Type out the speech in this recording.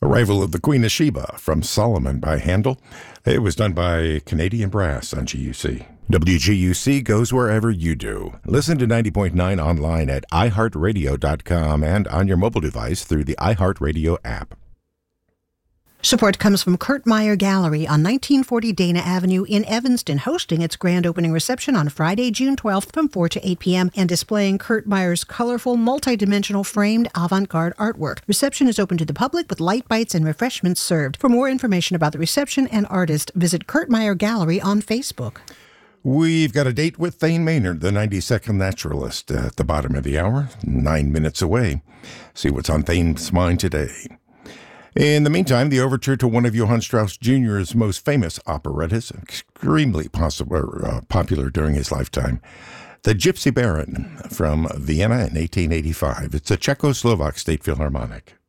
Arrival of the Queen of Sheba from Solomon by Handel. It was done by Canadian Brass on GUC. WGUC goes wherever you do. Listen to 90.9 online at iHeartRadio.com and on your mobile device through the iHeartRadio app. Support comes from Kurt Meyer Gallery on 1940 Dana Avenue in Evanston, hosting its grand opening reception on Friday, June 12th from 4 to 8 p.m. and displaying Kurt Meyer's colorful, multidimensional framed avant-garde artwork. Reception is open to the public with light bites and refreshments served. For more information about the reception and artist, visit Kurt Meyer Gallery on Facebook. We've got a date with Thane Maynard, the 92nd naturalist, at the bottom of the hour, 9 minutes away. See what's on Thane's mind today. In the meantime, the overture to one of Johann Strauss Jr.'s most famous operettas, extremely popular during his lifetime, The Gypsy Baron from Vienna in 1885. It's a Czechoslovak State Philharmonic.